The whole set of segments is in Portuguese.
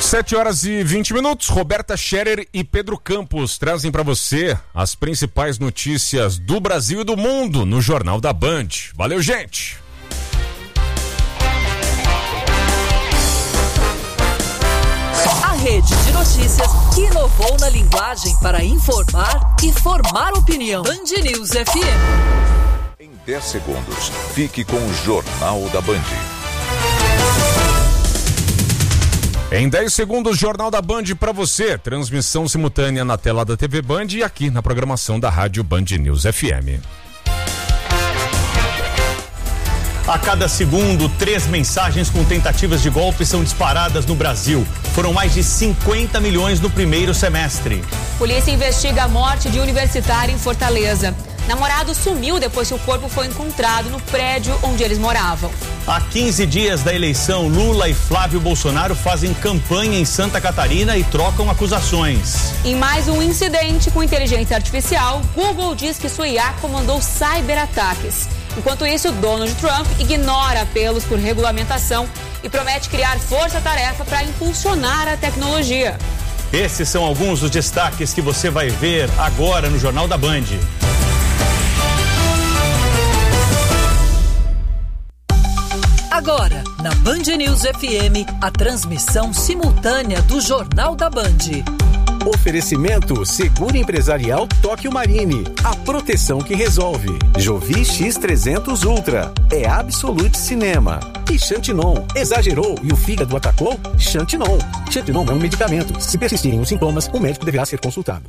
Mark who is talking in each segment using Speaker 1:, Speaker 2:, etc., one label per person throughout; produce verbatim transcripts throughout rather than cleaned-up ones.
Speaker 1: sete horas e vinte minutos, Roberta Scherer e Pedro Campos trazem para você as principais notícias do Brasil e do mundo no Jornal da Band. Valeu, gente!
Speaker 2: A rede de notícias que inovou na linguagem para informar e formar opinião. Band News F M.
Speaker 3: Em dez segundos, fique com o Jornal da Band.
Speaker 1: Em dez segundos, Jornal da Band para você. Transmissão simultânea na tela da T V Band e aqui na programação da Rádio Band News F M.
Speaker 4: A cada segundo, três mensagens com tentativas de golpe são disparadas no Brasil. Foram mais de cinquenta milhões no primeiro semestre.
Speaker 5: Polícia investiga a morte de universitário em Fortaleza. Namorado sumiu depois que o corpo foi encontrado no prédio onde eles moravam.
Speaker 4: Há quinze dias da eleição, Lula e Flávio Bolsonaro fazem campanha em Santa Catarina e trocam acusações.
Speaker 5: Em mais um incidente com inteligência artificial, Google diz que sua I A comandou cyberataques. Enquanto isso, Donald Trump ignora apelos por regulamentação e promete criar força-tarefa para impulsionar a tecnologia.
Speaker 4: Esses são alguns dos destaques que você vai ver agora no Jornal da Band.
Speaker 2: Agora, na Band News F M, a transmissão simultânea do Jornal da Band.
Speaker 6: Oferecimento Seguro Empresarial Tóquio Marine. A proteção que resolve. Jovi X trezentos Ultra. É Absolute Cinema. E Xantinon. Exagerou e o fígado atacou? Xantinon. Xantinon é um medicamento. Se persistirem os sintomas, o médico deverá ser consultado.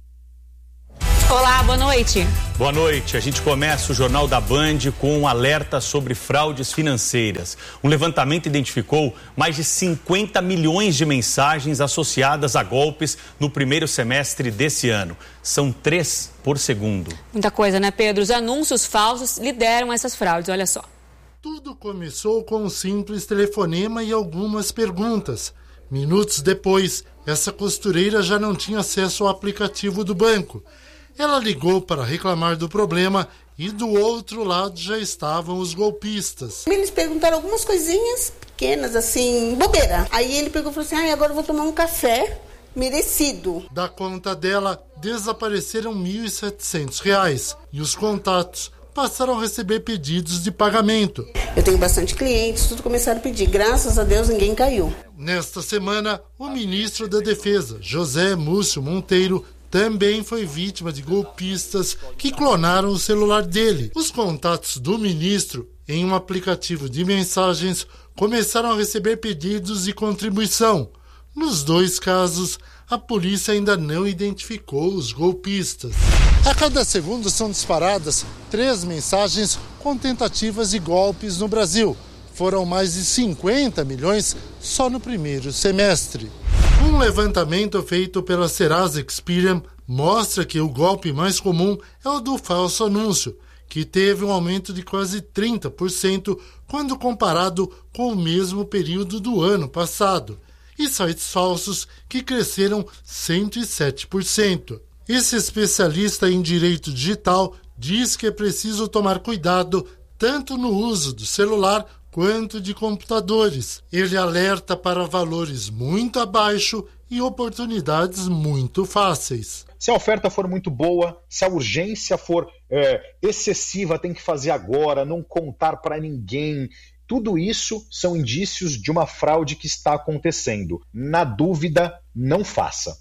Speaker 5: Olá, boa noite.
Speaker 4: Boa noite. A gente começa o Jornal da Band com um alerta sobre fraudes financeiras. Um levantamento identificou mais de cinquenta milhões de mensagens associadas a golpes no primeiro semestre desse ano. São três por segundo.
Speaker 5: Muita coisa, né, Pedro? Os anúncios falsos lideram essas fraudes, olha só.
Speaker 7: Tudo começou com um simples telefonema e algumas perguntas. Minutos depois, essa costureira já não tinha acesso ao aplicativo do banco. Ela ligou para reclamar do problema e do outro lado já estavam os golpistas.
Speaker 8: Eles perguntaram algumas coisinhas pequenas, assim, bobeira. Aí ele pegou e falou assim, ah, agora eu vou tomar um café merecido.
Speaker 7: Da conta dela, desapareceram mil e setecentos reais e os contatos passaram a receber pedidos de pagamento.
Speaker 8: Eu tenho bastante clientes, tudo começaram a pedir. Graças a Deus, ninguém caiu.
Speaker 7: Nesta semana, o ministro da Defesa, José Múcio Monteiro, também foi vítima de golpistas que clonaram o celular dele. Os contatos do ministro, em um aplicativo de mensagens, começaram a receber pedidos de contribuição. Nos dois casos, a polícia ainda não identificou os golpistas. A cada segundo são disparadas três mensagens com tentativas de golpes no Brasil. Foram mais de cinquenta milhões só no primeiro semestre. Um levantamento feito pela Serasa Experian mostra que o golpe mais comum é o do falso anúncio, que teve um aumento de quase trinta por cento quando comparado com o mesmo período do ano passado, e sites falsos que cresceram cento e sete por cento. Esse especialista em direito digital diz que é preciso tomar cuidado tanto no uso do celular quanto de computadores. Ele alerta para valores muito abaixo e oportunidades muito fáceis.
Speaker 9: Se a oferta for muito boa, se a urgência for é, excessiva, tem que fazer agora, não contar para ninguém. Tudo isso são indícios de uma fraude que está acontecendo. Na dúvida, não faça.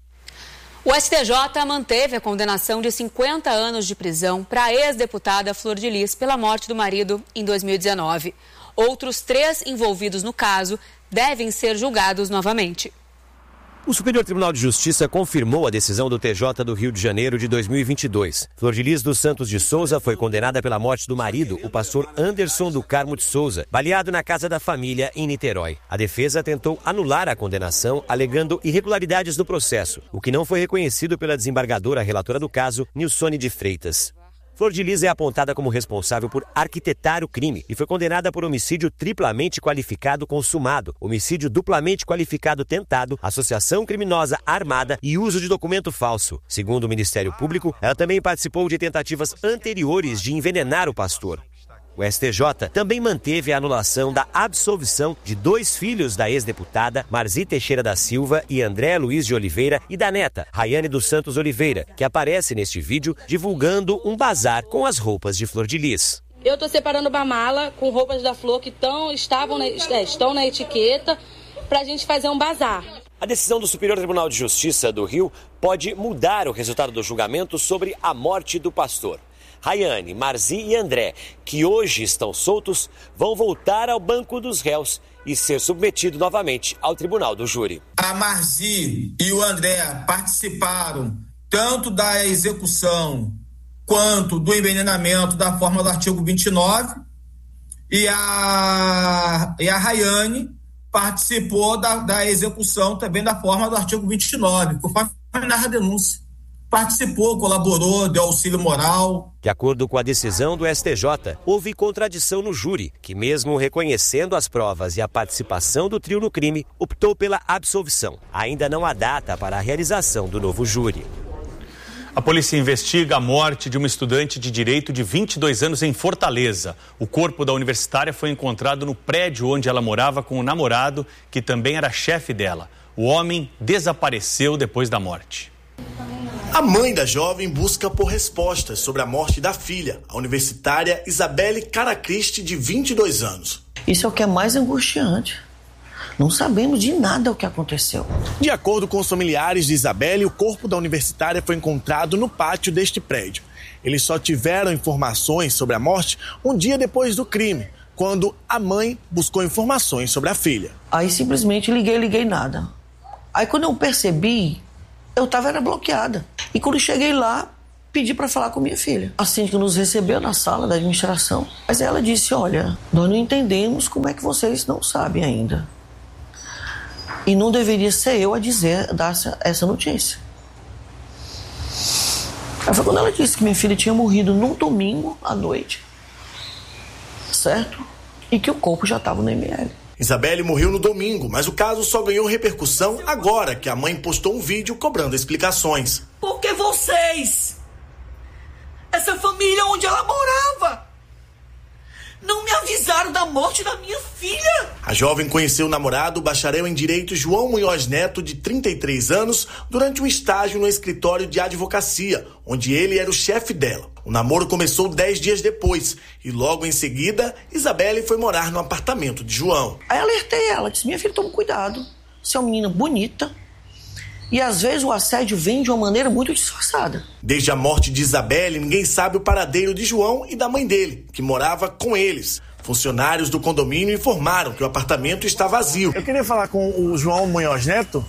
Speaker 5: O S T J manteve a condenação de cinquenta anos de prisão para a ex-deputada Flor de Lis pela morte do marido em dois mil e dezenove. Outros três envolvidos no caso devem ser julgados novamente.
Speaker 10: O Superior Tribunal de Justiça confirmou a decisão do T J do Rio de Janeiro de dois mil e vinte e dois. Flor de Lis dos Santos de Souza foi condenada pela morte do marido, o pastor Anderson do Carmo de Souza, baleado na casa da família em Niterói. A defesa tentou anular a condenação, alegando irregularidades no processo, o que não foi reconhecido pela desembargadora relatora do caso, Nilsone de Freitas. Flor de Lis é apontada como responsável por arquitetar o crime e foi condenada por homicídio triplamente qualificado consumado, homicídio duplamente qualificado tentado, associação criminosa armada e uso de documento falso. Segundo o Ministério Público, ela também participou de tentativas anteriores de envenenar o pastor. O S T J também manteve a anulação da absolvição de dois filhos da ex-deputada Marzi Teixeira da Silva e André Luiz de Oliveira e da neta, Rayane dos Santos Oliveira, que aparece neste vídeo divulgando um bazar com as roupas de Flor de Lis.
Speaker 11: Eu estou separando uma mala com roupas da Flor que tão, estavam na, estão na etiqueta para a gente fazer um bazar.
Speaker 10: A decisão do Superior Tribunal de Justiça do Rio pode mudar o resultado do julgamento sobre a morte do pastor. Rayane, Marzi e André, que hoje estão soltos, vão voltar ao banco dos réus e ser submetidos novamente ao tribunal do júri.
Speaker 12: A Marzi e o André participaram tanto da execução quanto do envenenamento da forma do artigo vinte e nove e a, e a Rayane participou da, da execução também da forma do artigo vinte e nove, conforme narra a denúncia. Participou, colaborou, deu auxílio moral.
Speaker 10: De acordo com a decisão do S T J, houve contradição no júri, que mesmo reconhecendo as provas e a participação do trio no crime, optou pela absolvição. Ainda não há data para a realização do novo júri.
Speaker 4: A polícia investiga a morte de uma estudante de direito de vinte e dois anos em Fortaleza. O corpo da universitária foi encontrado no prédio onde ela morava com o namorado, que também era chefe dela. O homem desapareceu depois da morte.
Speaker 13: A mãe da jovem busca por respostas sobre a morte da filha, a universitária Isabelle Caracristi, de vinte e dois anos.
Speaker 14: Isso é o que é mais angustiante. Não sabemos de nada o que aconteceu.
Speaker 13: De acordo com os familiares de Isabelle, o corpo da universitária foi encontrado no pátio deste prédio. Eles só tiveram informações sobre a morte um dia depois do crime, quando a mãe buscou informações sobre a filha.
Speaker 14: Aí simplesmente liguei, liguei nada. Aí quando eu percebi, eu estava era bloqueada. E quando cheguei lá, pedi para falar com minha filha. A síndica nos recebeu na sala da administração, mas ela disse, olha, nós não entendemos como é que vocês não sabem ainda. E não deveria ser eu a dizer, dar essa, essa notícia. Aí foi quando ela disse que minha filha tinha morrido num domingo à noite, certo? E que o corpo já estava no M L.
Speaker 13: Isabelle morreu no domingo, mas o caso só ganhou repercussão agora que a mãe postou um vídeo cobrando explicações.
Speaker 14: Por que vocês? Essa família onde ela morava não me avisaram da morte da minha filha.
Speaker 13: A jovem conheceu o namorado, o bacharel em Direito João Munhoz Neto, de trinta e três anos, durante um estágio no escritório de advocacia, onde ele era o chefe dela. O namoro começou dez dias depois e logo em seguida, Isabelle foi morar no apartamento de João.
Speaker 14: Aí alertei ela, disse, minha filha, toma cuidado, você é uma menina bonita e às vezes o assédio vem de uma maneira muito disfarçada.
Speaker 13: Desde a morte de Isabelle, ninguém sabe o paradeiro de João e da mãe dele, que morava com eles. Funcionários do condomínio informaram que o apartamento está vazio.
Speaker 15: Eu queria falar com o João Munhoz Neto.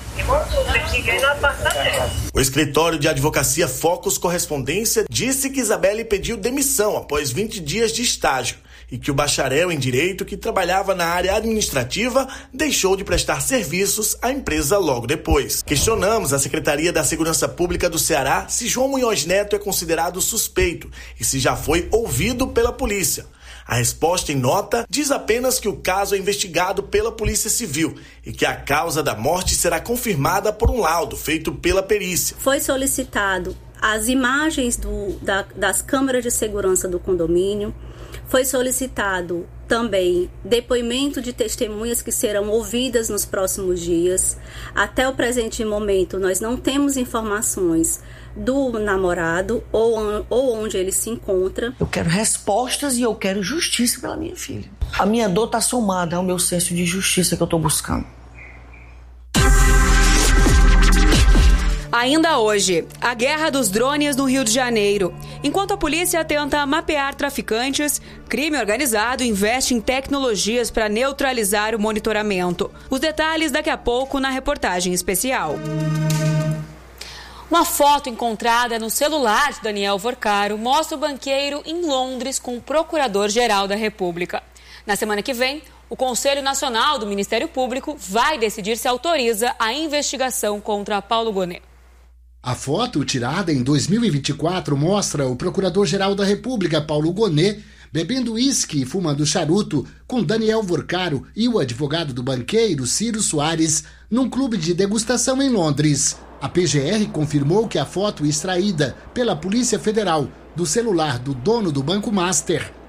Speaker 13: O escritório de advocacia Focus Correspondência disse que Isabelle pediu demissão após vinte dias de estágio e que o bacharel em Direito, que trabalhava na área administrativa, deixou de prestar serviços à empresa logo depois. Questionamos a Secretaria da Segurança Pública do Ceará se João Munhoz Neto é considerado suspeito e se já foi ouvido pela polícia. A resposta em nota diz apenas que o caso é investigado pela Polícia Civil e que a causa da morte será confirmada por um laudo feito pela perícia.
Speaker 16: Foi solicitado as imagens do, da, das câmeras de segurança do condomínio, foi solicitado também depoimento de testemunhas que serão ouvidas nos próximos dias. Até o presente momento, nós não temos informações do namorado ou, ou onde ele se encontra.
Speaker 14: Eu quero respostas e eu quero justiça pela minha filha. A minha dor está somada ao meu senso de justiça que eu estou buscando.
Speaker 5: Ainda hoje, a guerra dos drones no Rio de Janeiro. Enquanto a polícia tenta mapear traficantes, crime organizado investe em tecnologias para neutralizar o monitoramento. Os detalhes daqui a pouco na reportagem especial. Uma foto encontrada no celular de Daniel Vorcaro mostra o banqueiro em Londres com o Procurador-Geral da República. Na semana que vem, o Conselho Nacional do Ministério Público vai decidir se autoriza a investigação contra Paulo Gonet.
Speaker 17: A foto, tirada em dois mil e vinte e quatro, mostra o Procurador-Geral da República, Paulo Gonet, bebendo uísque e fumando charuto com Daniel Vorcaro e o advogado do banqueiro, Ciro Soares, num clube de degustação em Londres. A P G R confirmou que a foto extraída pela Polícia Federal do celular do dono do Banco Master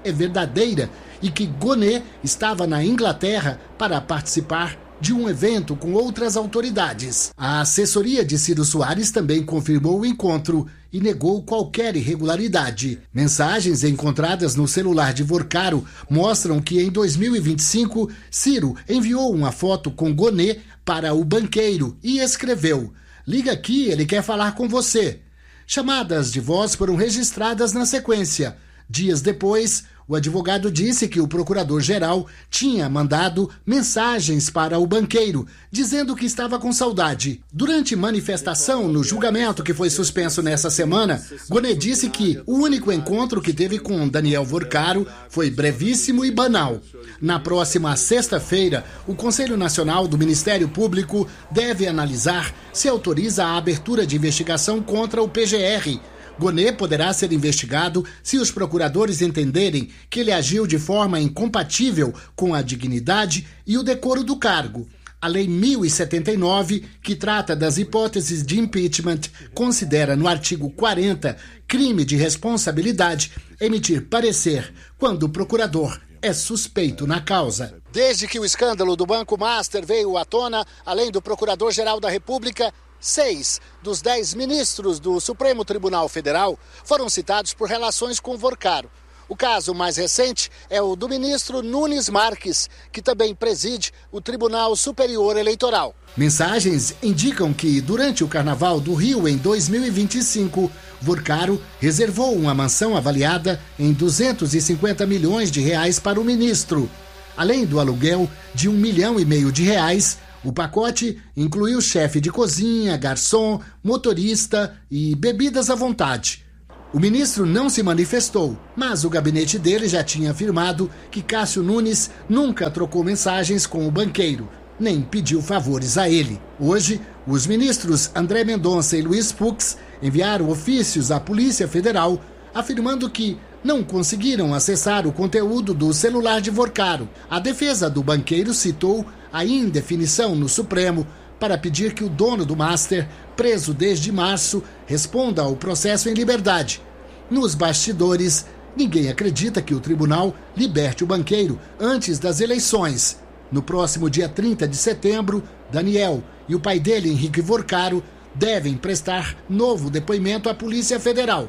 Speaker 17: é verdadeira e que Gonê estava na Inglaterra para participar de um evento com outras autoridades. A assessoria de Ciro Soares também confirmou o encontro e negou qualquer irregularidade. Mensagens encontradas no celular de Vorcaro mostram que em dois mil e vinte e cinco, Ciro enviou uma foto com Gonê para o banqueiro e escreveu: "Liga aqui, ele quer falar com você." Chamadas de voz foram registradas na sequência. Dias depois, o advogado disse que o procurador-geral tinha mandado mensagens para o banqueiro, dizendo que estava com saudade. Durante manifestação no julgamento que foi suspenso nessa semana, Gonê disse que o único encontro que teve com Daniel Vorcaro foi brevíssimo e banal. Na próxima sexta-feira, o Conselho Nacional do Ministério Público deve analisar se autoriza a abertura de investigação contra o P G R. Gonê poderá ser investigado se os procuradores entenderem que ele agiu de forma incompatível com a dignidade e o decoro do cargo. A Lei mil e setenta e nove, que trata das hipóteses de impeachment, considera no artigo quarenta crime de responsabilidade emitir parecer quando o procurador é suspeito na causa. Desde que o escândalo do Banco Master veio à tona, além do Procurador-Geral da República, seis dos dez ministros do Supremo Tribunal Federal foram citados por relações com Vorcaro. O caso mais recente é o do ministro Nunes Marques, que também preside o Tribunal Superior Eleitoral. Mensagens indicam que, durante o Carnaval do Rio em dois mil e vinte e cinco, Vorcaro reservou uma mansão avaliada em duzentos e cinquenta milhões de reais para o ministro. Além do aluguel de um milhão e meio de reais, o pacote incluiu chefe de cozinha, garçom, motorista e bebidas à vontade. O ministro não se manifestou, mas o gabinete dele já tinha afirmado que Cássio Nunes nunca trocou mensagens com o banqueiro, nem pediu favores a ele. Hoje, os ministros André Mendonça e Luiz Fux enviaram ofícios à Polícia Federal afirmando que não conseguiram acessar o conteúdo do celular de Vorcaro. A defesa do banqueiro citou a indefinição no Supremo para pedir que o dono do Master, preso desde março, responda ao processo em liberdade. Nos bastidores, ninguém acredita que o tribunal liberte o banqueiro antes das eleições. No próximo dia trinta de setembro, Daniel e o pai dele, Henrique Vorcaro, devem prestar novo depoimento à Polícia Federal.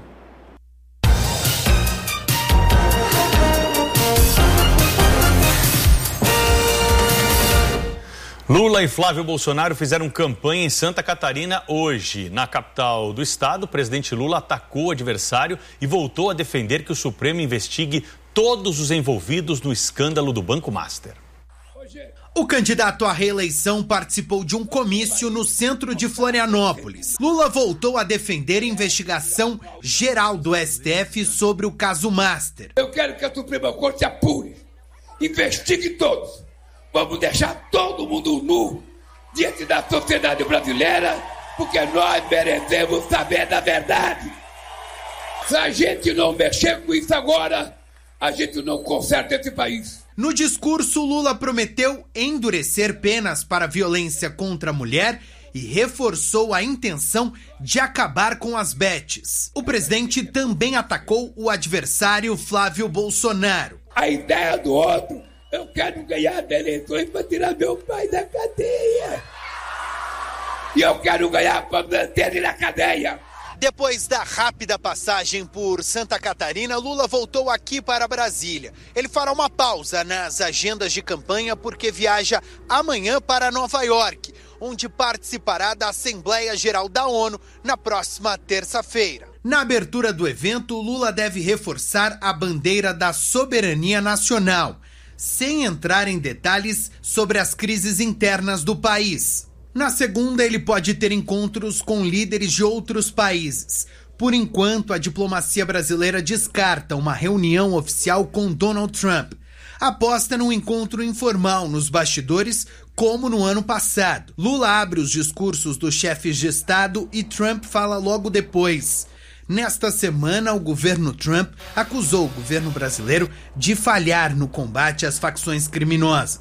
Speaker 4: Lula e Flávio Bolsonaro fizeram campanha em Santa Catarina hoje. Na capital do estado, o presidente Lula atacou o adversário e voltou a defender que o Supremo investigue todos os envolvidos no escândalo do Banco Master.
Speaker 18: O candidato à reeleição participou de um comício no centro de Florianópolis. Lula voltou a defender a investigação geral do S T F sobre o caso Master.
Speaker 19: Eu quero que a Suprema Corte apure, investigue todos. Vamos deixar todo mundo nu diante da sociedade brasileira, porque nós merecemos saber da verdade. Se a gente não mexer com isso agora, a gente não conserta esse país.
Speaker 18: No discurso, Lula prometeu endurecer penas para violência contra a mulher e reforçou a intenção de acabar com as bets. O presidente também atacou o adversário Flávio Bolsonaro.
Speaker 19: A ideia do outro, eu quero ganhar as eleições para tirar meu pai da cadeia. E eu quero ganhar para manter ele na cadeia.
Speaker 18: Depois da rápida passagem por Santa Catarina, Lula voltou aqui para Brasília. Ele fará uma pausa nas agendas de campanha porque viaja amanhã para Nova York, onde participará da Assembleia Geral da ONU na próxima terça-feira. Na abertura do evento, Lula deve reforçar a bandeira da soberania nacional, sem entrar em detalhes sobre as crises internas do país. Na segunda, ele pode ter encontros com líderes de outros países. Por enquanto, a diplomacia brasileira descarta uma reunião oficial com Donald Trump. Aposta num encontro informal nos bastidores, como no ano passado. Lula abre os discursos dos chefes de Estado e Trump fala logo depois. Nesta semana, o governo Trump acusou o governo brasileiro de falhar no combate às facções criminosas.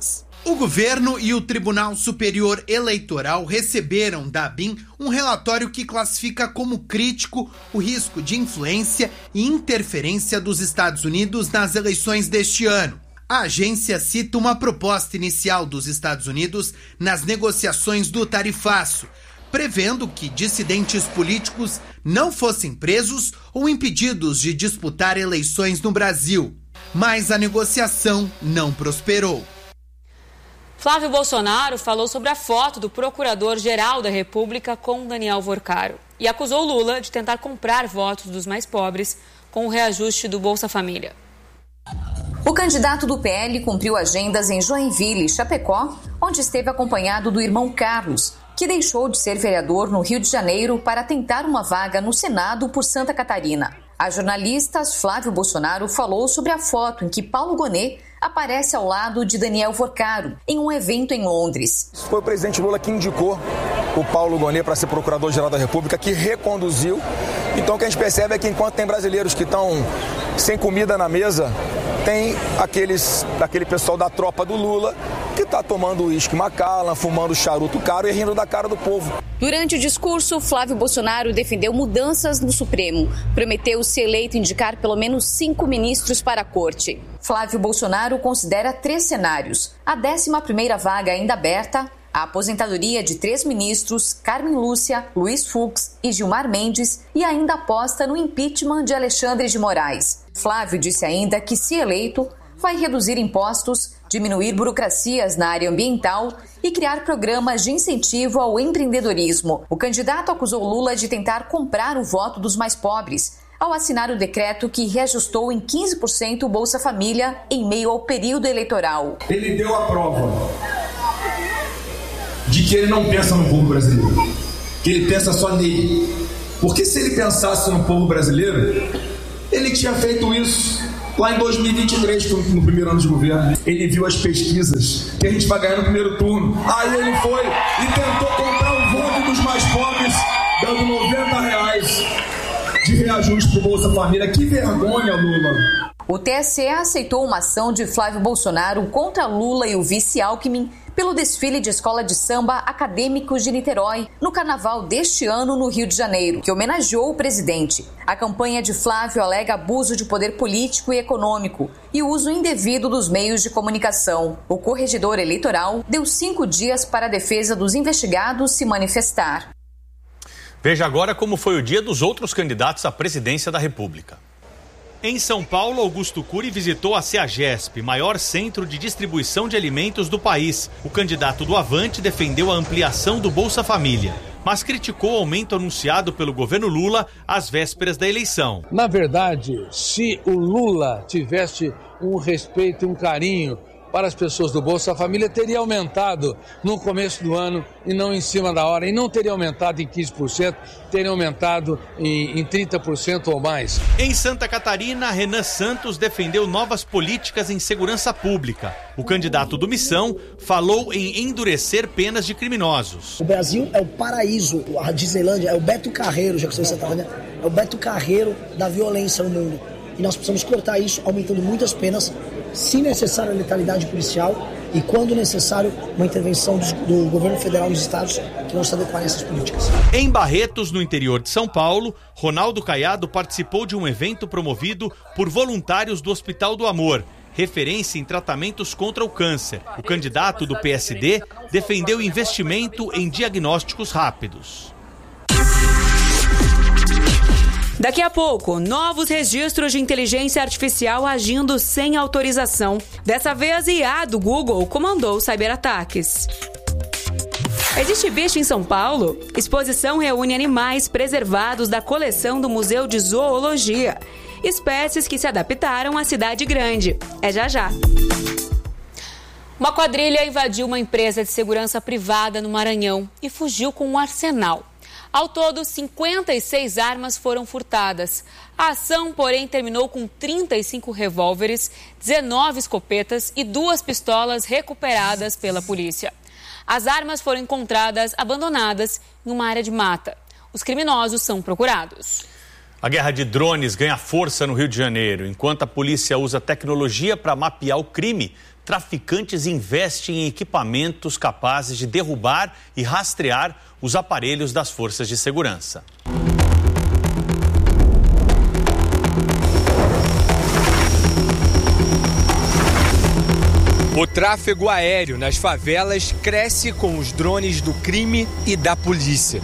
Speaker 18: O governo e o Tribunal Superior Eleitoral receberam da ABIN um relatório que classifica como crítico o risco de influência e interferência dos Estados Unidos nas eleições deste ano. A agência cita uma proposta inicial dos Estados Unidos nas negociações do tarifaço, prevendo que dissidentes políticos não fossem presos ou impedidos de disputar eleições no Brasil. Mas a negociação não prosperou.
Speaker 5: Flávio Bolsonaro falou sobre a foto do Procurador-Geral da República com Daniel Vorcaro e acusou Lula de tentar comprar votos dos mais pobres com o reajuste do Bolsa Família.
Speaker 20: O candidato do P L cumpriu agendas em Joinville e Chapecó, onde esteve acompanhado do irmão Carlos, que deixou de ser vereador no Rio de Janeiro para tentar uma vaga no Senado por Santa Catarina. A jornalista Flávio Bolsonaro falou sobre a foto em que Paulo Gonet aparece ao lado de Daniel Vorcaro em um evento em Londres.
Speaker 21: Foi o presidente Lula que indicou o Paulo Gonet para ser procurador-geral da República, que reconduziu. Então o que a gente percebe é que enquanto tem brasileiros que estão sem comida na mesa, tem aqueles, aquele pessoal da tropa do Lula que está tomando uísque Macallan, fumando charuto caro e rindo da cara do povo.
Speaker 20: Durante o discurso, Flávio Bolsonaro defendeu mudanças no Supremo. Prometeu, se eleito, indicar pelo menos cinco ministros para a corte. Flávio Bolsonaro considera três cenários. A décima primeira vaga ainda aberta, a aposentadoria de três ministros, Carmen Lúcia, Luiz Fux e Gilmar Mendes, e ainda aposta no impeachment de Alexandre de Moraes. Flávio disse ainda que, se eleito, vai reduzir impostos, diminuir burocracias na área ambiental e criar programas de incentivo ao empreendedorismo. O candidato acusou Lula de tentar comprar o voto dos mais pobres, ao assinar o decreto que reajustou em quinze por cento o Bolsa Família em meio ao período eleitoral.
Speaker 22: Ele deu a prova de que ele não pensa no povo brasileiro, que ele pensa só nele. Porque se ele pensasse no povo brasileiro, ele tinha feito isso lá em dois mil e vinte e três, no primeiro ano de governo. Ele viu as pesquisas que a gente vai ganhar no primeiro turno. Aí ele foi e tentou comprar o voto dos mais pobres, dando noventa reais de reajuste para o Bolsa Família. Que vergonha, Lula!
Speaker 20: O T S E aceitou uma ação de Flávio Bolsonaro contra Lula e o vice Alckmin pelo desfile de escola de samba Acadêmicos de Niterói, no carnaval deste ano no Rio de Janeiro, que homenageou o presidente. A campanha de Flávio alega abuso de poder político e econômico e uso indevido dos meios de comunicação. O corregedor eleitoral deu cinco dias para a defesa dos investigados se manifestar.
Speaker 4: Veja agora como foi o dia dos outros candidatos à presidência da República. Em São Paulo, Augusto Cury visitou a CEAGESP, maior centro de distribuição de alimentos do país. O candidato do Avante defendeu a ampliação do Bolsa Família, mas criticou o aumento anunciado pelo governo Lula às vésperas da eleição.
Speaker 23: Na verdade, se o Lula tivesse um respeito e um carinho para as pessoas do Bolsa Família, teria aumentado no começo do ano e não em cima da hora. E não teria aumentado em quinze por cento, teria aumentado em, em trinta por cento ou mais.
Speaker 4: Em Santa Catarina, Renan Santos defendeu novas políticas em segurança pública. O candidato do Missão falou em endurecer penas de criminosos.
Speaker 24: O Brasil é o paraíso, a Disneylândia é o Beto Carreiro, já que você está falando, é o Beto Carreiro da violência no mundo. E nós precisamos cortar isso, aumentando muitas penas, se necessário a letalidade policial e, quando necessário, uma intervenção do, do governo federal nos estados que não se adequarem a essas políticas.
Speaker 4: Em Barretos, no interior de São Paulo, Ronaldo Caiado participou de um evento promovido por voluntários do Hospital do Amor, referência em tratamentos contra o câncer. O candidato do P S D defendeu investimento em diagnósticos rápidos.
Speaker 5: Daqui a pouco, novos registros de inteligência artificial agindo sem autorização. Dessa vez, a I A do Google comandou cyberataques. Existe bicho em São Paulo? Exposição reúne animais preservados da coleção do Museu de Zoologia. Espécies que se adaptaram à cidade grande. É já já. Uma quadrilha invadiu uma empresa de segurança privada no Maranhão e fugiu com um arsenal. Ao todo, cinquenta e seis armas foram furtadas. A ação, porém, terminou com trinta e cinco revólveres, dezenove escopetas e duas pistolas recuperadas pela polícia. As armas foram encontradas abandonadas em uma área de mata. Os criminosos são procurados.
Speaker 4: A guerra de drones ganha força no Rio de Janeiro. Enquanto a polícia usa tecnologia para mapear o crime, traficantes investem em equipamentos capazes de derrubar e rastrear os aparelhos das forças de segurança.
Speaker 1: O tráfego aéreo nas favelas cresce com os drones do crime e da polícia.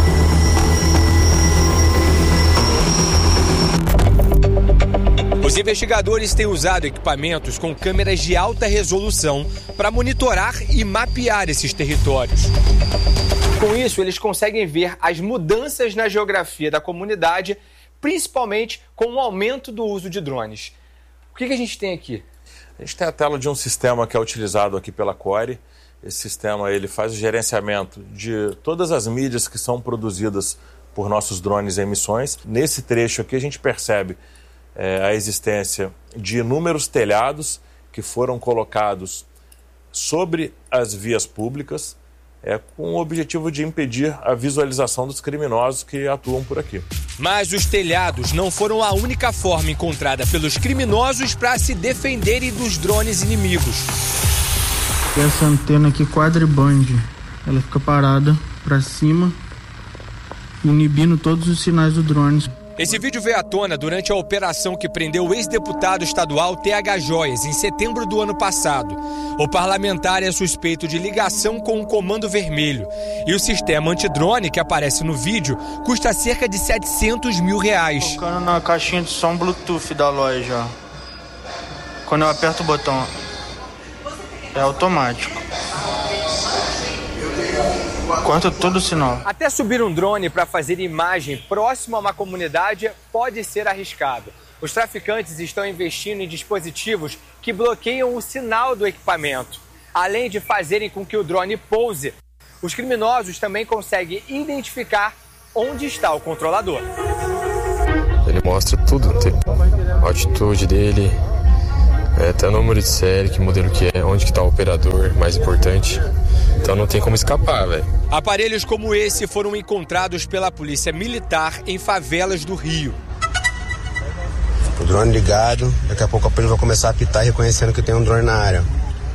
Speaker 1: Os investigadores têm usado equipamentos com câmeras de alta resolução para monitorar e mapear esses territórios. Com isso, eles conseguem ver as mudanças na geografia da comunidade, principalmente com o aumento do uso de drones. O que, que a gente tem aqui?
Speaker 2: A gente tem a tela de um sistema que é utilizado aqui pela Core. Esse sistema ele faz o gerenciamento de todas as mídias que são produzidas por nossos drones em missões. Nesse trecho aqui a gente percebe é, a existência de inúmeros telhados que foram colocados sobre as vias públicas, é, com o objetivo de impedir a visualização dos criminosos que atuam por aqui.
Speaker 1: Mas os telhados não foram a única forma encontrada pelos criminosos para se defenderem dos drones inimigos.
Speaker 3: Essa antena aqui quadriband, ela fica parada para cima, inibindo todos os sinais do drone.
Speaker 1: Esse vídeo veio à tona durante a operação que prendeu o ex-deputado estadual T H Joias em setembro do ano passado. O parlamentar é suspeito de ligação com o Comando Vermelho. E o sistema antidrone que aparece no vídeo custa cerca de setecentos mil reais.
Speaker 3: Colocando na caixinha de som Bluetooth da loja. Quando eu aperto o botão, é automático. Corta todo o sinal.
Speaker 1: Até subir um drone para fazer imagem próximo a uma comunidade pode ser arriscado. Os traficantes estão investindo em dispositivos que bloqueiam o sinal do equipamento. Além de fazerem com que o drone pouse, os criminosos também conseguem identificar onde está o controlador.
Speaker 6: Ele mostra tudo, a altitude dele, até o número de série, que modelo que é, onde que está o operador, mais importante. Então não tem como escapar, velho.
Speaker 1: Aparelhos como esse foram encontrados pela Polícia Militar em favelas do Rio.
Speaker 25: O drone ligado, daqui a pouco a polícia vai começar a apitar reconhecendo que tem um drone na área.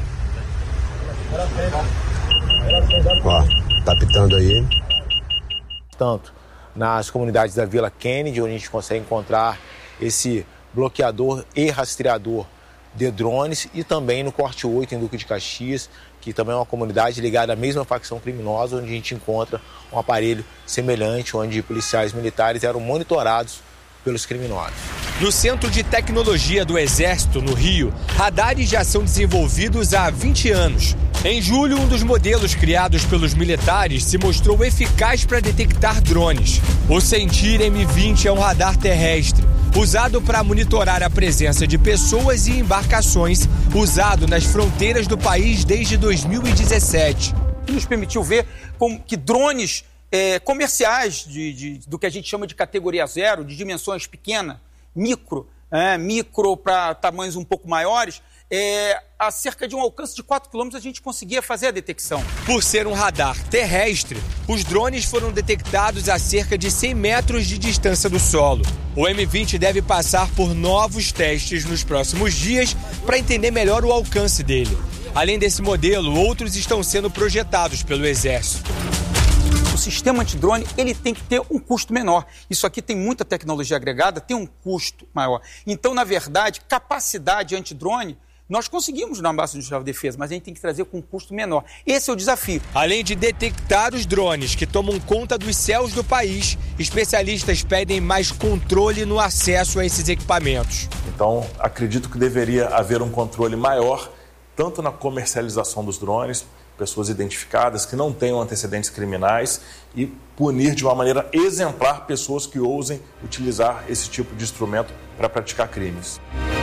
Speaker 25: Ó, tá apitando aí.
Speaker 26: Tanto nas comunidades da Vila Kennedy, onde a gente consegue encontrar esse bloqueador e rastreador de drones, e também no Corte oito, em Duque de Caxias, que também é uma comunidade ligada à mesma facção criminosa, onde a gente encontra um aparelho semelhante, onde policiais militares eram monitorados pelos criminosos.
Speaker 1: No Centro de Tecnologia do Exército, no Rio, radares já são desenvolvidos há vinte anos. Em julho, um dos modelos criados pelos militares se mostrou eficaz para detectar drones. O Sentir M vinte é um radar terrestre, usado para monitorar a presença de pessoas e embarcações, usado nas fronteiras do país desde dois mil e dezessete.
Speaker 27: Nos permitiu ver como que drones é, comerciais, de, de, do que a gente chama de categoria zero, de dimensões pequenas, micro, é, micro para tamanhos um pouco maiores, é, a cerca de um alcance de quatro quilômetros a gente conseguia fazer a detecção.
Speaker 1: Por ser um radar terrestre, os drones foram detectados a cerca de cem metros de distância do solo. O M vinte deve passar por novos testes nos próximos dias para entender melhor o alcance dele. Além desse modelo, outros estão sendo projetados pelo Exército.
Speaker 27: O sistema antidrone, ele tem que ter um custo menor. Isso aqui tem muita tecnologia agregada, tem um custo maior. Então, na verdade, capacidade antidrone, nós conseguimos na base industrial de defesa, mas a gente tem que trazer com um custo menor. Esse é o desafio.
Speaker 1: Além de detectar os drones que tomam conta dos céus do país, especialistas pedem mais controle no acesso a esses equipamentos.
Speaker 2: Então, acredito que deveria haver um controle maior, tanto na comercialização dos drones, pessoas identificadas que não tenham antecedentes criminais, e punir de uma maneira exemplar pessoas que ousem utilizar esse tipo de instrumento para praticar crimes.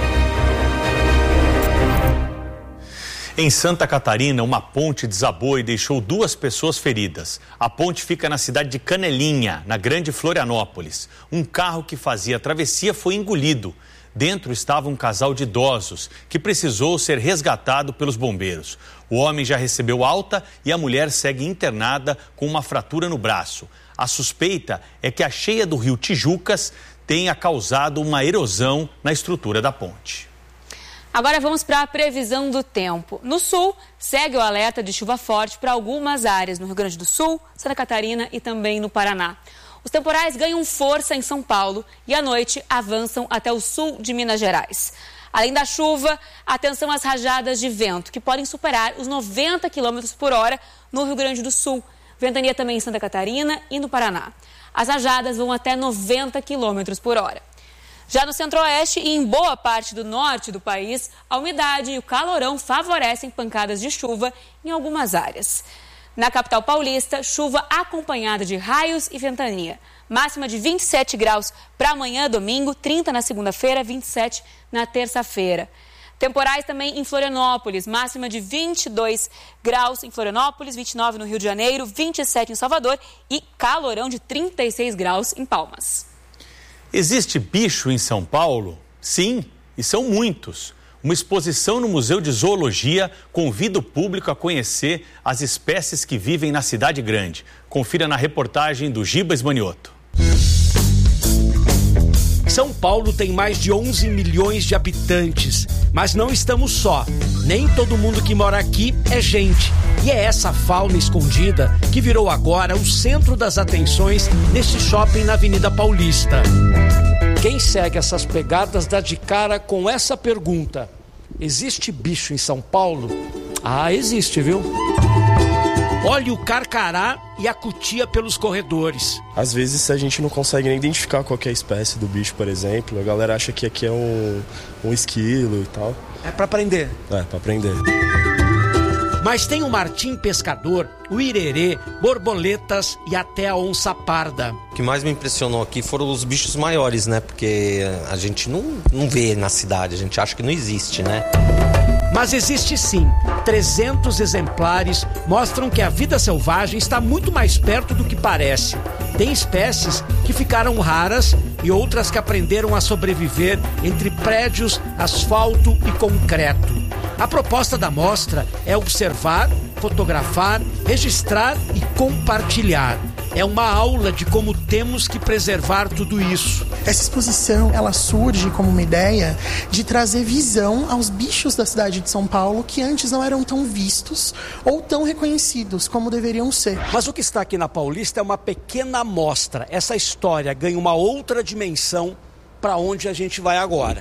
Speaker 4: Em Santa Catarina, uma ponte desabou e deixou duas pessoas feridas. A ponte fica na cidade de Canelinha, na Grande Florianópolis. Um carro que fazia a travessia foi engolido. Dentro estava um casal de idosos que precisou ser resgatado pelos bombeiros. O homem já recebeu alta e a mulher segue internada com uma fratura no braço. A suspeita é que a cheia do rio Tijucas tenha causado uma erosão na estrutura da ponte.
Speaker 5: Agora vamos para a previsão do tempo. No sul, segue o alerta de chuva forte para algumas áreas no Rio Grande do Sul, Santa Catarina e também no Paraná. Os temporais ganham força em São Paulo e à noite avançam até o sul de Minas Gerais. Além da chuva, atenção às rajadas de vento, que podem superar os noventa quilômetros por hora no Rio Grande do Sul. Ventania também em Santa Catarina e no Paraná. As rajadas vão até noventa quilômetros por hora. Já no centro-oeste e em boa parte do norte do país, a umidade e o calorão favorecem pancadas de chuva em algumas áreas. Na capital paulista, chuva acompanhada de raios e ventania. Máxima de vinte e sete graus para amanhã, domingo, trinta na segunda-feira, vinte e sete na terça-feira. Temporais também em Florianópolis, máxima de vinte e dois graus em Florianópolis, vinte e nove no Rio de Janeiro, vinte e sete em Salvador e calorão de trinta e seis graus em Palmas.
Speaker 4: Existe bicho em São Paulo? Sim, e são muitos. Uma exposição no Museu de Zoologia convida o público a conhecer as espécies que vivem na cidade grande. Confira na reportagem do Gibas Manioto.
Speaker 7: São Paulo tem mais de onze milhões de habitantes, mas não estamos só. Nem todo mundo que mora aqui é gente. E é essa fauna escondida que virou agora o centro das atenções neste shopping na Avenida Paulista. Quem segue essas pegadas dá de cara com essa pergunta: existe bicho em São Paulo? Ah, existe, viu? Olhe o carcará e a cutia pelos corredores.
Speaker 8: Às vezes a gente não consegue nem identificar qual que é a espécie do bicho, por exemplo. A galera acha que aqui é um, um esquilo e tal.
Speaker 7: É pra prender.
Speaker 8: É, pra prender.
Speaker 7: Mas tem o martim pescador, o irerê, borboletas e até a onça parda.
Speaker 9: O que mais me impressionou aqui foram os bichos maiores, né? Porque a gente não, não vê na cidade, a gente acha que não existe, né?
Speaker 7: Mas existe sim. trezentos exemplares mostram que a vida selvagem está muito mais perto do que parece. Tem espécies que ficaram raras e outras que aprenderam a sobreviver entre prédios, asfalto e concreto. A proposta da mostra é observar, fotografar, registrar e compartilhar. É uma aula de como temos que preservar tudo isso.
Speaker 10: Essa exposição, ela surge como uma ideia de trazer visão aos bichos da cidade de São Paulo que antes não eram tão vistos ou tão reconhecidos como deveriam ser.
Speaker 7: Mas o que está aqui na Paulista é uma pequena amostra. Essa história ganha uma outra dimensão para onde a gente vai agora.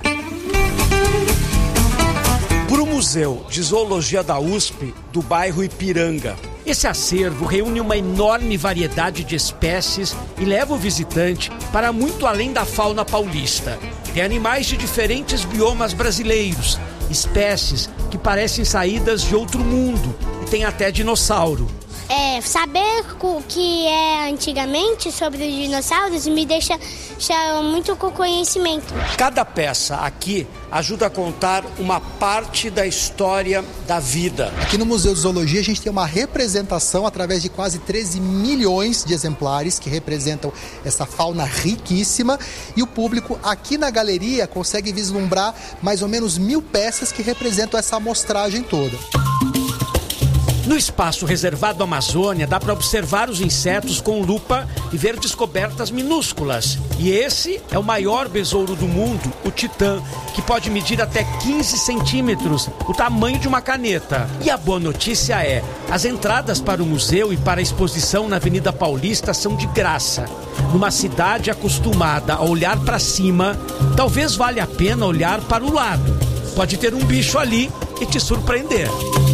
Speaker 7: Para o Museu de Zoologia da U S P, do bairro Ipiranga. Esse acervo reúne uma enorme variedade de espécies e leva o visitante para muito além da fauna paulista. Tem animais de diferentes biomas brasileiros, espécies que parecem saídas de outro mundo e tem até dinossauro.
Speaker 11: É, saber o que é antigamente sobre os dinossauros me deixa, deixa muito com conhecimento.
Speaker 7: Cada peça aqui ajuda a contar uma parte da história da vida.
Speaker 12: Aqui no Museu de Zoologia a gente tem uma representação através de quase treze milhões de exemplares que representam essa fauna riquíssima e o público aqui na galeria consegue vislumbrar mais ou menos mil peças que representam essa amostragem toda.
Speaker 7: No espaço reservado à Amazônia, dá para observar os insetos com lupa e ver descobertas minúsculas. E esse é o maior besouro do mundo, o titã, que pode medir até quinze centímetros, o tamanho de uma caneta. E a boa notícia é, as entradas para o museu e para a exposição na Avenida Paulista são de graça. Numa cidade acostumada a olhar para cima, talvez valha a pena olhar para o lado. Pode ter um bicho ali e te surpreender.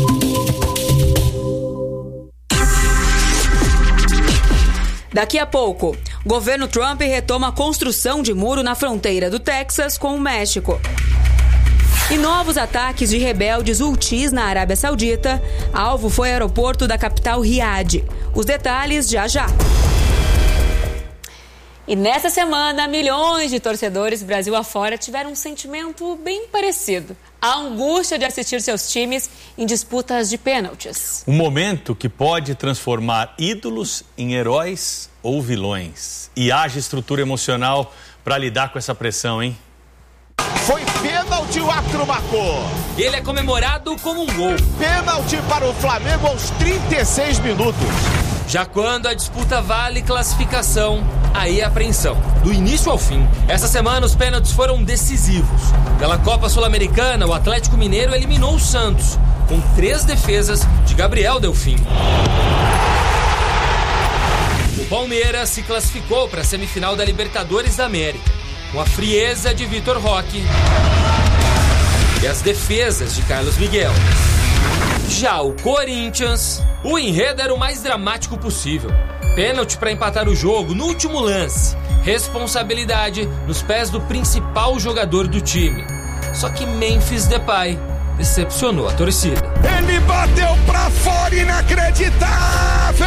Speaker 5: Daqui a pouco, governo Trump retoma a construção de muro na fronteira do Texas com o México. E novos ataques de rebeldes Houthis na Arábia Saudita. Alvo foi o aeroporto da capital Riad. Os detalhes já já. E nessa semana, milhões de torcedores Brasil afora tiveram um sentimento bem parecido. A angústia de assistir seus times em disputas de pênaltis.
Speaker 4: Um momento que pode transformar ídolos em heróis ou vilões. E haja estrutura emocional para lidar com essa pressão, hein?
Speaker 15: Foi pênalti, o árbitro marcou.
Speaker 7: Ele é comemorado como um gol.
Speaker 15: Pênalti para o Flamengo aos trinta e seis minutos.
Speaker 7: Já quando a disputa vale classificação,
Speaker 13: aí é apreensão. Do início ao fim, essa semana os pênaltis foram decisivos. Pela Copa Sul-Americana, o Atlético Mineiro eliminou o Santos, com três defesas de Gabriel Delfim. O Palmeiras se classificou para a semifinal da Libertadores da América, com a frieza de Vitor Roque e as defesas de Carlos Miguel. Já o Corinthians, o enredo era o mais dramático possível. Pênalti para empatar o jogo no último lance. Responsabilidade nos pés do principal jogador do time. Só que Memphis Depay decepcionou a torcida.
Speaker 15: Ele bateu pra fora, inacreditável!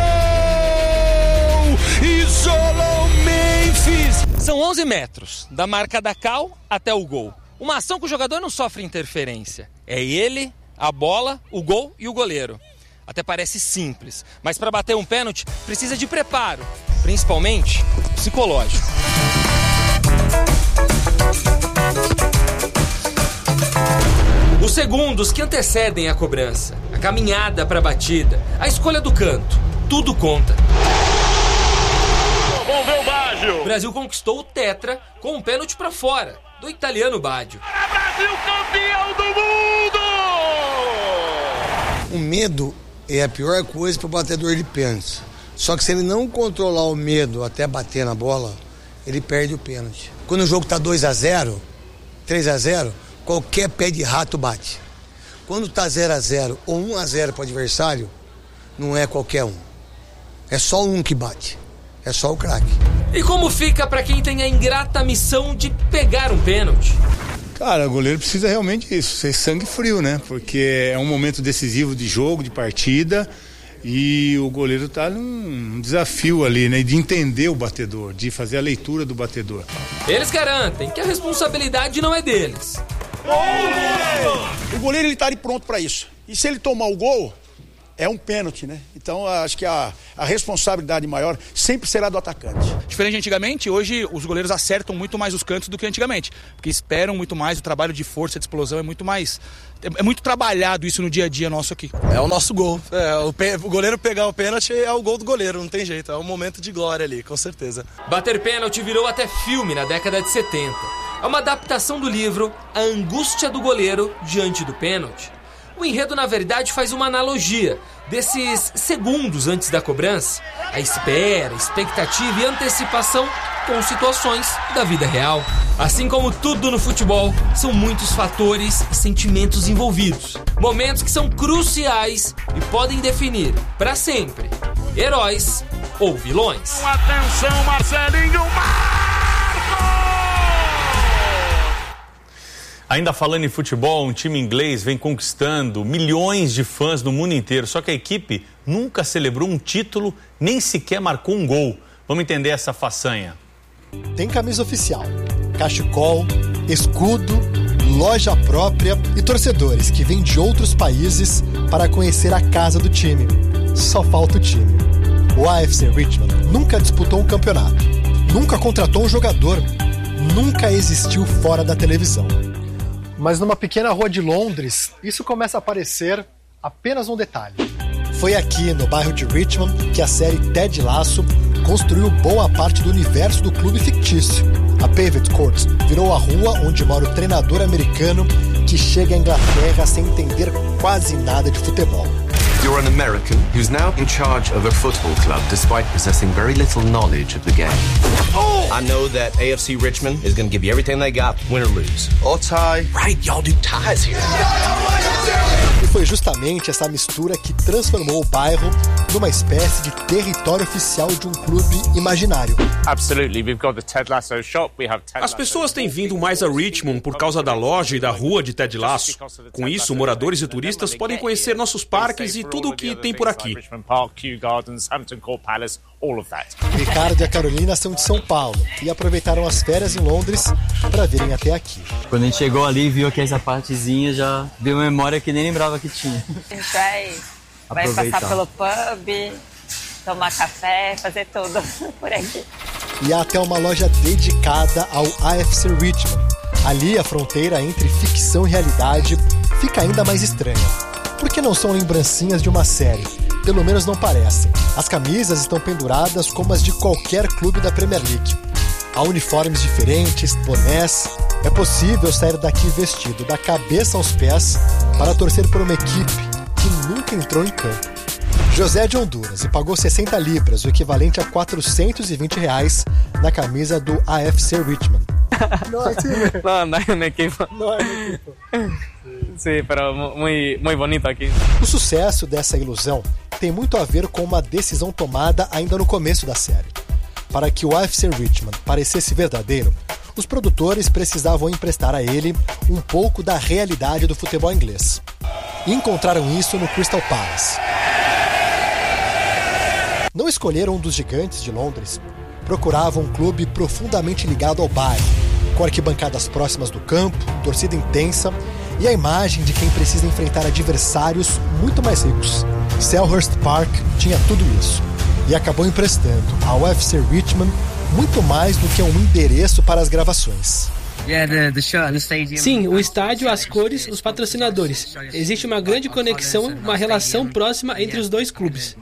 Speaker 15: Isolou Memphis!
Speaker 13: São onze metros, da marca da cal até o gol. Uma ação que o jogador não sofre interferência. É ele, a bola, o gol e o goleiro. Até parece simples, mas para bater um pênalti precisa de preparo, principalmente psicológico. Os segundos que antecedem a cobrança, a caminhada para a batida, a escolha do canto, tudo conta.
Speaker 15: Vamos ver o Baggio.
Speaker 13: O Brasil conquistou o tetra com um pênalti para fora, do italiano Baggio.
Speaker 15: Brasil campeão do mundo!
Speaker 14: O medo é a pior coisa para o batedor de pênalti. Só que se ele não controlar o medo até bater na bola, ele perde o pênalti. Quando o jogo está dois a zero, três a zero, qualquer pé de rato bate. Quando está zero a zero ou um a zero para o adversário, não é qualquer um. É só um que bate. É só o craque.
Speaker 13: E como fica para quem tem a ingrata missão de pegar um pênalti?
Speaker 16: Cara, o goleiro precisa realmente isso, ser sangue frio, né? Porque é um momento decisivo de jogo, de partida, e o goleiro tá num desafio ali, né? De entender o batedor, de fazer a leitura do batedor.
Speaker 13: Eles garantem que a responsabilidade não é deles.
Speaker 17: O goleiro, ele tá ali pronto para isso. E se ele tomar o gol, é um pênalti, né? Então acho que a, a responsabilidade maior sempre será do atacante.
Speaker 18: Diferente de antigamente, hoje os goleiros acertam muito mais os cantos do que antigamente, porque esperam muito mais, o trabalho de força, de explosão é muito mais... É muito trabalhado isso no dia a dia nosso aqui.
Speaker 19: É o nosso gol. É, o, pe... o goleiro pegar o pênalti é o gol do goleiro, não tem jeito. É um momento de glória ali, com certeza.
Speaker 13: Bater pênalti virou até filme na década de setenta. É uma adaptação do livro A Angústia do Goleiro Diante do Pênalti. O enredo, na verdade, faz uma analogia desses segundos antes da cobrança, a espera, expectativa e antecipação com situações da vida real. Assim como tudo no futebol, são muitos fatores e sentimentos envolvidos. Momentos que são cruciais e podem definir, para sempre, heróis ou vilões.
Speaker 15: Atenção, Marcelinho!
Speaker 4: Ainda falando em futebol, um time inglês vem conquistando milhões de fãs no mundo inteiro. Só que a equipe nunca celebrou um título, nem sequer marcou um gol. Vamos entender essa façanha.
Speaker 21: Tem camisa oficial, cachecol, escudo, loja própria e torcedores que vêm de outros países para conhecer a casa do time. Só falta o time. O A F C Richmond nunca disputou um campeonato, nunca contratou um jogador, nunca existiu fora da televisão. Mas numa pequena rua de Londres, isso começa a aparecer apenas um detalhe. Foi aqui, no bairro de Richmond, que a série Ted Lasso construiu boa parte do universo do clube fictício. A Paved Court virou a rua onde mora o treinador americano que chega à Inglaterra sem entender quase nada de futebol.
Speaker 28: You're an American who's now in charge of a football club despite possessing very little knowledge of the game. Oh! I know that A F C Richmond is going to give you everything they got, win or lose. Or tie. Right, y'all do ties here.
Speaker 21: E foi justamente essa mistura que transformou o bairro numa espécie de território oficial de um clube imaginário.
Speaker 29: As pessoas têm vindo mais a Richmond por causa da loja e da rua de Ted Lasso. Com isso, moradores e turistas podem conhecer nossos parques e tudo o que tem por aqui.
Speaker 21: Ricardo e a Carolina são de São Paulo e aproveitaram as férias em Londres para virem até aqui.
Speaker 30: Quando a gente chegou ali e viu aqui essa partezinha, já deu uma memória que nem lembrava que tinha.
Speaker 31: A gente vai, vai passar pelo pub, tomar café, fazer tudo por aqui.
Speaker 21: E há até uma loja dedicada ao A F C Richmond. Ali a fronteira entre ficção e realidade fica ainda mais estranha. Porque não são lembrancinhas de uma série, Pelo menos não parecem. As camisas estão penduradas como as de qualquer clube da Premier League. Há uniformes diferentes, bonés. É possível sair daqui vestido da cabeça aos pés para torcer por uma equipe que nunca entrou em campo. José é de Honduras e pagou sessenta libras, o equivalente a quatrocentos e vinte reais, na camisa do A F C Richmond.
Speaker 1: No, no, no hay un equipo. No hay un equipo. Sí, pero muy, muy bonito aqui.
Speaker 21: O sucesso dessa ilusão tem muito a ver com uma decisão tomada ainda no começo da série. Para que o A F C Richmond parecesse verdadeiro, os produtores precisavam emprestar a ele um pouco da realidade do futebol inglês. E encontraram isso no Crystal Palace. Não escolheram um dos gigantes de Londres. Procuravam um clube profundamente ligado ao bairro, com arquibancadas próximas do campo, torcida intensa e a imagem de quem precisa enfrentar adversários muito mais ricos. Selhurst Park tinha tudo isso e acabou emprestando ao A F C Richmond muito mais do que um endereço para as gravações.
Speaker 2: Sim, o estádio, as cores, os patrocinadores. Existe uma grande conexão, uma relação próxima entre os dois clubes.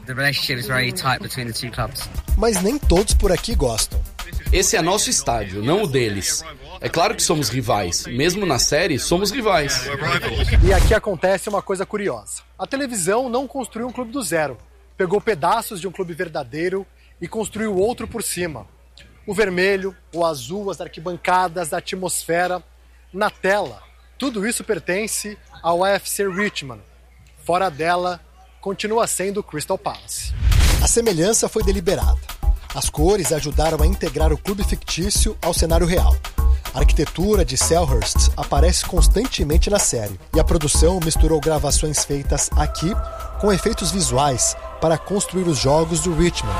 Speaker 21: Mas nem todos por aqui gostam.
Speaker 3: Esse é nosso estádio, não o deles. É claro que somos rivais. Mesmo na série, somos rivais.
Speaker 21: E aqui acontece uma coisa curiosa. A televisão não construiu um clube do zero. Pegou pedaços de um clube verdadeiro e construiu outro por cima. O vermelho, o azul, as arquibancadas, a atmosfera. Na tela, tudo isso pertence ao A F C Richmond. Fora dela, continua sendo o Crystal Palace. A semelhança foi deliberada. As cores ajudaram a integrar o clube fictício ao cenário real. A arquitetura de Selhurst aparece constantemente na série, e a produção misturou gravações feitas aqui com efeitos visuais para construir os jogos do Richmond.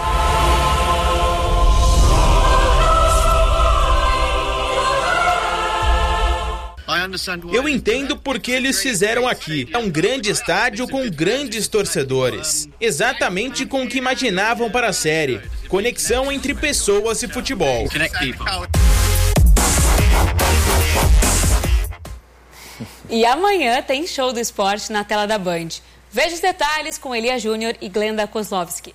Speaker 6: Eu entendo porque eles fizeram aqui. É um grande estádio com grandes torcedores. Exatamente com o que imaginavam para a série. Conexão entre pessoas e futebol.
Speaker 5: E amanhã tem show do esporte na tela da Band. Veja os detalhes com Elia Júnior e Glenda Kozlovski.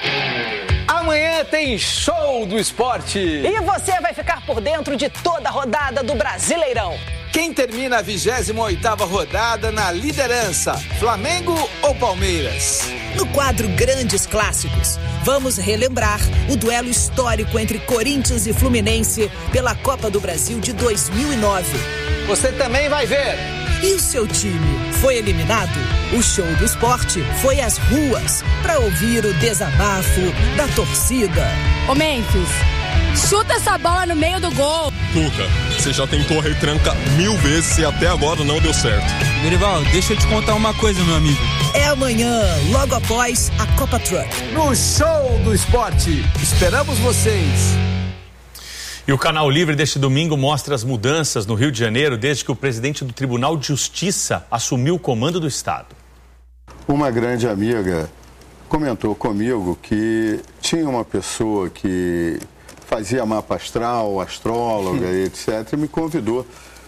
Speaker 20: Amanhã tem show do esporte.
Speaker 22: E você vai ficar por dentro de toda a rodada do Brasileirão.
Speaker 20: Quem termina a vigésima oitava rodada na liderança, Flamengo ou Palmeiras?
Speaker 23: No quadro Grandes Clássicos, vamos relembrar o duelo histórico entre Corinthians e Fluminense pela Copa do Brasil de dois mil e nove.
Speaker 20: Você também vai ver.
Speaker 23: E o seu time foi eliminado? O show do esporte foi às ruas para ouvir o desabafo da torcida.
Speaker 24: Ô Memphis, chuta essa bola no meio do gol.
Speaker 25: Tuca, você já tentou a retranca mil vezes e até agora não deu certo.
Speaker 26: Dorival, deixa eu te contar uma coisa, meu amigo.
Speaker 23: É amanhã, logo após a Copa Truck.
Speaker 20: No show do esporte, esperamos vocês.
Speaker 4: E o Canal Livre deste domingo mostra as mudanças no Rio de Janeiro desde que o presidente do Tribunal de Justiça assumiu o comando do Estado.
Speaker 27: Uma grande amiga comentou comigo que tinha uma pessoa que fazia mapa astral, astróloga, etcétera, e me convidou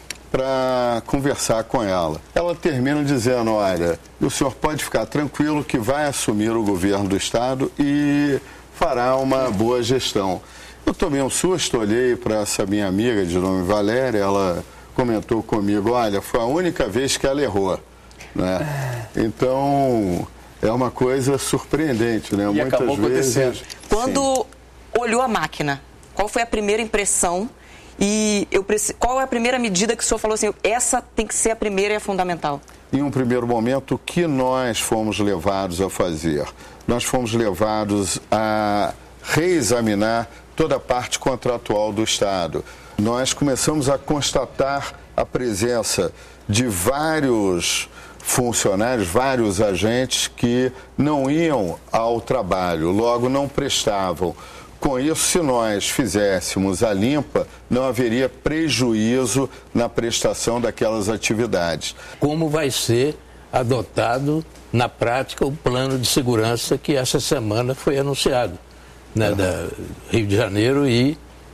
Speaker 27: para conversar com ela. Ela termina dizendo, olha, o senhor pode ficar tranquilo que vai assumir o governo do Estado e fará uma boa gestão. Eu tomei um susto, olhei para essa minha amiga de nome Valéria, ela comentou comigo, olha, foi a única vez que ela errou, né? Então, é uma coisa surpreendente, né? E muitas acabou vezes. Acontecendo. Quando sim. olhou a máquina, qual foi a primeira impressão e eu preci... qual é a primeira medida que o senhor falou assim, essa tem que ser a primeira e a fundamental? Em um primeiro momento, o que nós fomos levados a fazer? Nós fomos levados a reexaminar toda a parte contratual do Estado. Nós começamos a constatar a presença de vários funcionários, vários agentes que não iam ao trabalho, logo não prestavam. Com isso, se nós fizéssemos a limpa, não haveria prejuízo na prestação daquelas atividades.
Speaker 32: Como vai ser adotado na prática o plano de segurança que essa semana foi anunciado? Né, da Rio de Janeiro e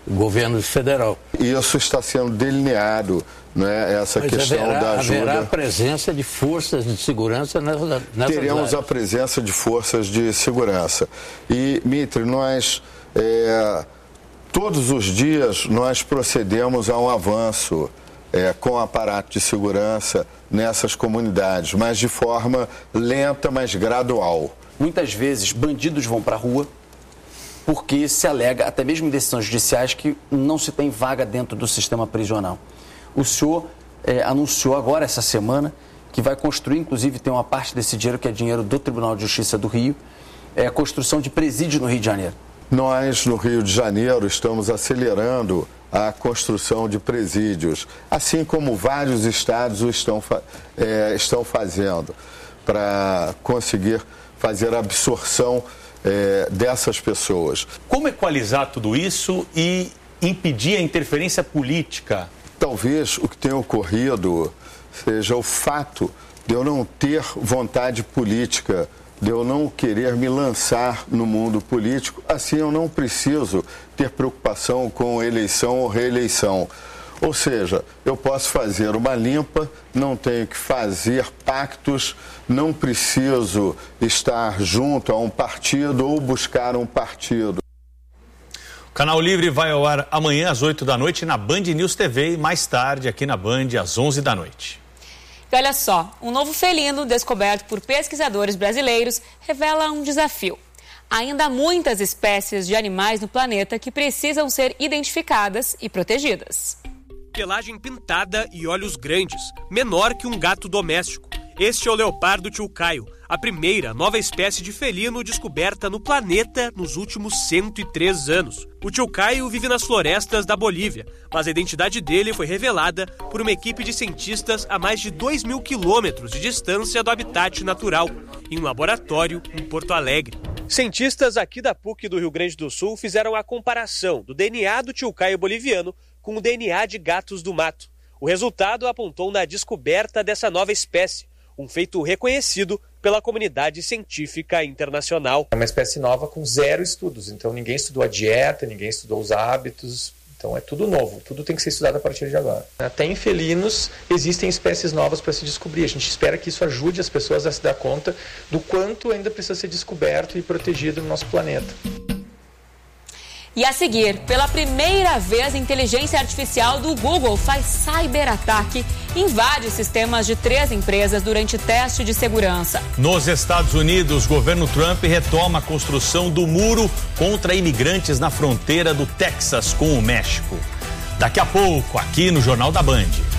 Speaker 32: governo federal.
Speaker 27: Isso está sendo delineado, né, essa
Speaker 32: Mas
Speaker 27: questão
Speaker 32: haverá,
Speaker 27: da ajuda.
Speaker 32: Haverá a presença de forças de segurança nessa, nessa
Speaker 27: Teremos
Speaker 32: áreas.
Speaker 27: a presença de forças de segurança. E, Mitre, nós, é, todos os dias, nós procedemos a um avanço é, com o aparato de segurança nessas comunidades, mas de forma lenta, mas gradual.
Speaker 7: Muitas vezes, bandidos vão para a rua porque se alega, até mesmo em decisões judiciais, que não se tem vaga dentro do sistema prisional. O senhor é, anunciou agora, essa semana, que vai construir, inclusive tem uma parte desse dinheiro que é dinheiro do Tribunal de Justiça do Rio, é a construção de presídio no Rio de Janeiro.
Speaker 27: Nós, no Rio de Janeiro, estamos acelerando a construção de presídios, assim como vários estados o estão, é, estão fazendo, para conseguir fazer a absorção é, dessas pessoas.
Speaker 4: Como equalizar tudo isso e impedir a interferência política?
Speaker 27: Talvez o que tenha ocorrido seja o fato de eu não ter vontade política, de eu não querer me lançar no mundo político. Assim, eu não preciso ter preocupação com eleição ou reeleição. Ou seja, eu posso fazer uma limpa, não tenho que fazer pactos, não preciso estar junto a um partido ou buscar um partido.
Speaker 4: Canal Livre vai ao ar amanhã às oito da noite na Band News T V e mais tarde aqui na Band às onze da noite.
Speaker 5: E olha só, um novo felino descoberto por pesquisadores brasileiros revela um desafio. Ainda há muitas espécies de animais no planeta que precisam ser identificadas e protegidas.
Speaker 8: Pelagem pintada e olhos grandes, menor que um gato doméstico. Este é o leopardo tiucaio, a primeira nova espécie de felino descoberta no planeta nos últimos cento e três anos. O tiucaio vive nas florestas da Bolívia, mas a identidade dele foi revelada por uma equipe de cientistas a mais de dois mil quilômetros de distância do habitat natural, em um laboratório em Porto Alegre. Cientistas aqui da P U C do Rio Grande do Sul fizeram a comparação do D N A do tiucaio boliviano com o D N A de gatos do mato. O resultado apontou na descoberta dessa nova espécie, um feito reconhecido pela comunidade científica internacional.
Speaker 9: É uma espécie nova com zero estudos, então ninguém estudou a dieta, ninguém estudou os hábitos, então é tudo novo, tudo tem que ser estudado a partir de agora. Até em felinos existem espécies novas para se descobrir, a gente espera que isso ajude as pessoas a se dar conta do quanto ainda precisa ser descoberto e protegido no nosso planeta.
Speaker 5: E a seguir, pela primeira vez, a inteligência artificial do Google faz cyberataque e invade sistemas de três empresas durante teste de segurança.
Speaker 4: Nos Estados Unidos, o governo Trump retoma a construção do muro contra imigrantes na fronteira do Texas com o México. Daqui a pouco, aqui no Jornal da Band.